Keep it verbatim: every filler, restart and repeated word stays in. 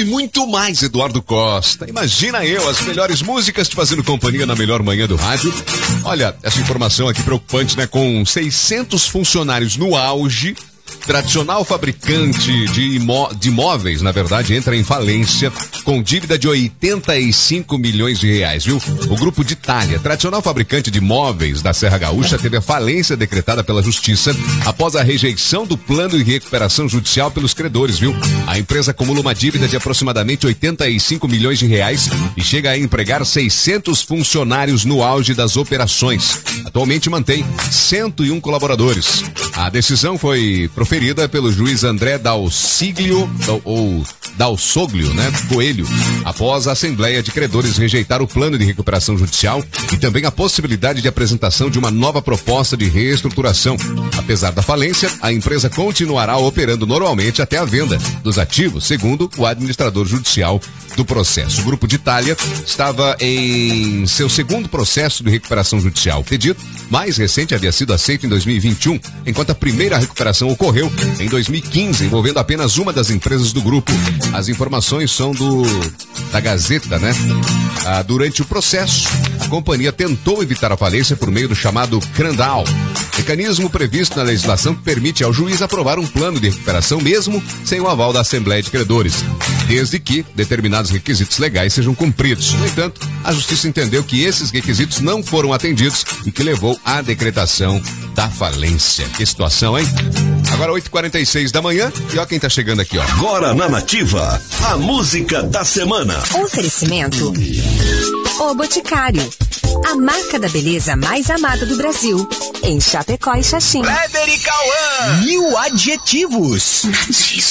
muito mais, Eduardo Costa. Imagina eu, as melhores músicas te fazendo companhia na melhor manhã do rádio. Olha, essa informação aqui preocupante, né? Com seiscentos funcionários no auge, tradicional fabricante de, imó de imóveis, na verdade, entra em falência com dívida de oitenta e cinco milhões de reais, viu? O grupo de Itália, tradicional fabricante de imóveis da Serra Gaúcha, teve a falência decretada pela Justiça após a rejeição do plano de recuperação judicial pelos credores, viu? A empresa acumula uma dívida de aproximadamente oitenta e cinco milhões de reais e chega a empregar seiscentos funcionários no auge das operações. Atualmente mantém cento e um colaboradores. A decisão foi proferida pelo juiz André Dalsiglio, ou Dalsoglio, né, Coelho, após a Assembleia de Credores rejeitar o plano de recuperação judicial e também a possibilidade de apresentação de uma nova proposta de reestruturação. Apesar da falência, a empresa continuará operando normalmente até a venda dos ativos, segundo o administrador judicial do processo. O Grupo de Itália estava em seu segundo processo de recuperação judicial. O pedido mais recente havia sido aceito em dois mil e vinte e um, enquanto a primeira recuperação ocorreu em dois mil e quinze, envolvendo apenas uma das empresas do grupo. As informações são do da Gazeta, né? Ah, durante o processo, a companhia tentou evitar a falência por meio do chamado Crandall, mecanismo previsto na legislação que permite ao juiz aprovar um plano de recuperação mesmo sem o aval da Assembleia de Credores, desde que determinados requisitos legais sejam cumpridos. No entanto, a Justiça entendeu que esses requisitos não foram atendidos e que levou à decretação da falência. Que situação, hein? Agora oito e quarenta e seis da manhã e ó quem tá chegando aqui, ó. Agora na Nativa, a música da semana. Oferecimento O Boticário, a marca da beleza mais amada do Brasil, em Chapecó e Xaxim. Kleber e Cauã, mil adjetivos.